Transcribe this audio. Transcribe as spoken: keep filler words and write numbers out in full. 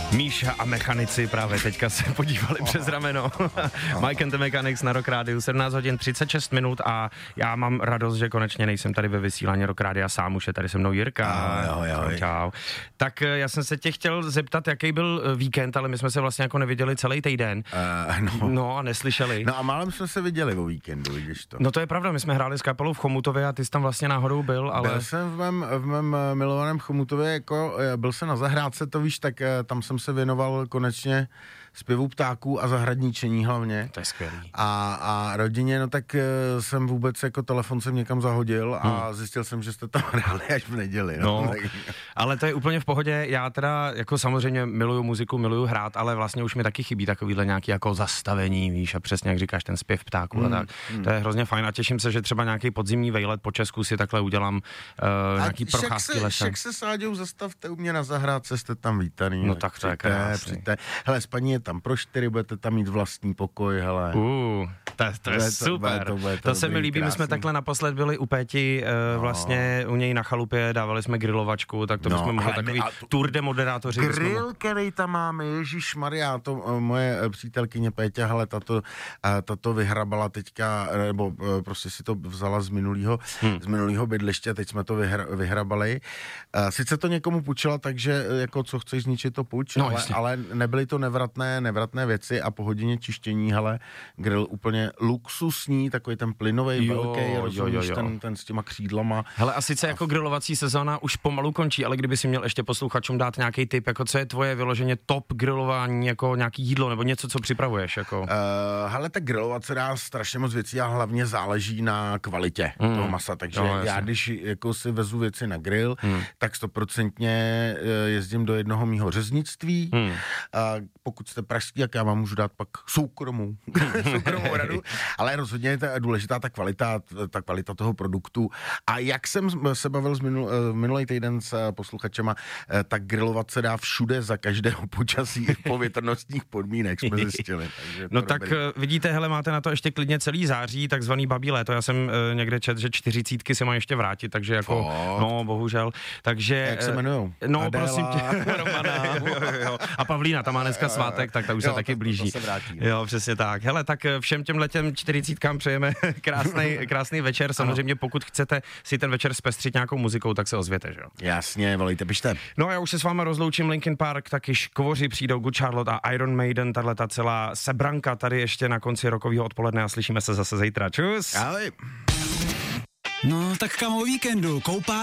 Míša a mechanici právě teďka se podívali přes rameno. Mike and the Mechanics na Rock Rádiu, sedmnáct hodin třicet šest minut a já mám radost, že konečně nejsem tady ve vysílání Rock Rádia sám, už je tady se mnou Jirka. Ahoj, ahoj. Čau. Tak já jsem se tě chtěl zeptat, jaký byl víkend, ale my jsme se vlastně jako neviděli celý týden. Uh, no. no a neslyšeli. No a málem jsme se viděli o víkendu, vidíš to. No to je pravda, my jsme hráli s kapelou v Chomutově a ty jsi tam vlastně náhodou byl, ale... Byl jsem v mém, v mém milovaném Chomutově, jako byl jsem na zahrádce, to víš, tak tam jsem se věnoval konečně zpěvu ptáků a zahradničení hlavně. To je skvělý. A, a rodině, no tak jsem vůbec jako telefon jsem někam zahodil a hmm. zjistil jsem, že jste tam hráli až v neděli. No. No, ale to je úplně v pohodě, já teda jako samozřejmě miluju muziku, miluju hrát, ale vlastně už mi taky chybí takovýhle nějaký jako zastavení, víš, a přesně jak říkáš, ten zpěv ptáků hmm. a tak. Hmm. To je hrozně fajn a těším se, že třeba nějaký podzimní vejlet po Česku si takhle udělám uh, nějaký procházky lesem. Však se Sáďou zastavte u mě na zahrádce, jste tam vítaný. No tak to je krásný. Hele, spaní je tam pro čtyři, budete tam mít vlastní pokoj, hele. Uh, to, to je super. To, to, to, to se mi líbí, my jsme takhle naposled byli u Péti, uh, vlastně no. u něj na chalupě, dávali jsme grilovačku, tak to no, bychom mohli takový to, tour de moderátoři. Grill, jsme... který tam máme, ježišmarja, to uh, moje přítelkyně Péťa, hele, tato, uh, tato vyhrabala teďka, nebo uh, prostě si to vzala z minulýho, hmm. z minulýho bydliště, teď jsme to vyhra, vyhrabali. Uh, sice to někomu půjčila, takže uh, jako co chceš zničit, to půjč, no, ale, ale nebyly to nevratné, nevratné věci a po hodině čištění, hele, grill úplně luxusní, takový ten plynovej, velký, rozumíš, ten, ten s těma křídlama. Hele, a sice a jako grilovací sezóna už pomalu končí, ale kdyby si měl ještě posluchačům dát nějaký tip, jako co je tvoje vyloženě top grilování, jako nějaký jídlo, nebo něco, co připravuješ, jako? Uh, hele, tak grilovat se dá strašně moc věcí a hlavně záleží na kvalitě mm. toho masa, takže no, já když jako si vezu věci na grill, mm. tak stoprocentně jezdím do jednoho mýho řeznictví, mm. a pokud jste pražský, jak já vám můžu dát pak soukromou, soukromou radu, ale rozhodně je ta důležitá ta kvalita, ta kvalita toho produktu. A jak jsem se bavil z minul, minulý týden s posluchačema, tak grilovat se dá všude za každého počasí po větrnostních podmínek, jsme zjistili. No tak dobrý. Vidíte, hele, máte na to ještě klidně celý září, takzvaný babí léto. Já jsem uh, někde čet, že čtyřicítky se má ještě vrátit, takže jako, oh. no, bohužel. Takže... Jak se jmenujou? No, Adela. prosím tě, Romana, jo, jo. A Pavlína, ta má dneska svátek, tak ta už jo, se taky to, blíží. To se vrátí, jo, přesně tak. Hele, tak všem těm letem čtyřicítkám přejeme krásný, krásný večer. Samozřejmě, pokud chcete si ten večer zpestřit nějakou muzikou, tak se ozvěte, že jo? Jasně, volejte, pište. No a já už se s váma rozloučím, Linkin Park, taky Škvoři přijdou, Good Charlotte a Iron Maiden, tahle ta celá sebranka tady ještě na konci rokového odpoledne a slyšíme se zase zítra. Čus! Ahoj. No, tak kam o víkendu, koupá